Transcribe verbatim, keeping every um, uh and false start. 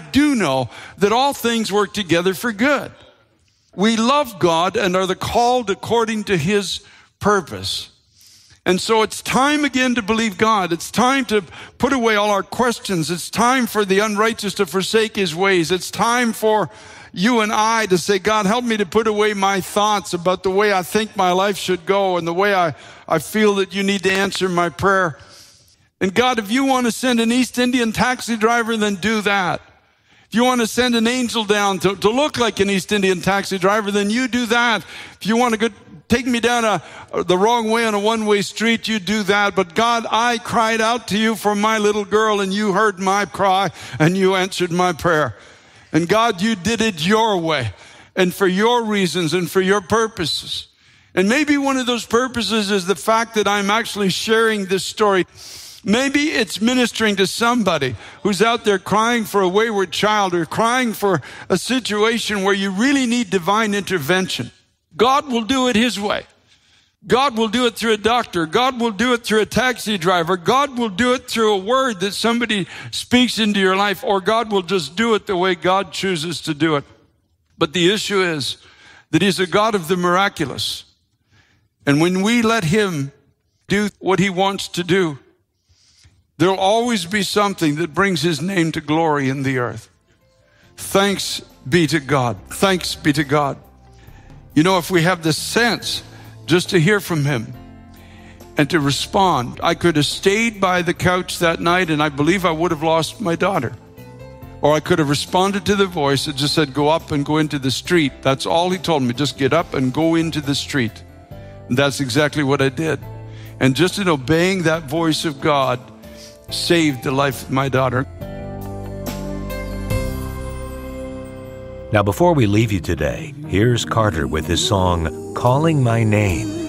do know that all things work together for good. We love God and are the called according to his purpose. And so it's time again to believe God. It's time to put away all our questions. It's time for the unrighteous to forsake his ways. It's time for you and I to say, God, help me to put away my thoughts about the way I think my life should go and the way I, I feel that you need to answer my prayer. And God, if you want to send an East Indian taxi driver, then do that. If you want to send an angel down to, to look like an East Indian taxi driver, then you do that. If you want to go take me down a, the wrong way on a one-way street, you do that. But God, I cried out to you for my little girl, and you heard my cry, and you answered my prayer. And God, you did it your way, and for your reasons, and for your purposes. And maybe one of those purposes is the fact that I'm actually sharing this story. Maybe it's ministering to somebody who's out there crying for a wayward child or crying for a situation where you really need divine intervention. God will do it his way. God will do it through a doctor. God will do it through a taxi driver. God will do it through a word that somebody speaks into your life, or God will just do it the way God chooses to do it. But the issue is that he's a God of the miraculous. And when we let him do what he wants to do, there'll always be something that brings his name to glory in the earth. Thanks be to God. Thanks be to God. You know, if we have the sense just to hear from him and to respond, I could have stayed by the couch that night and I believe I would have lost my daughter. Or I could have responded to the voice that just said, go up and go into the street. That's all he told me. Just get up and go into the street. And that's exactly what I did. And just in obeying that voice of God, saved the life of my daughter. Now, before we leave you today, here's Carter with his song, Calling My Name.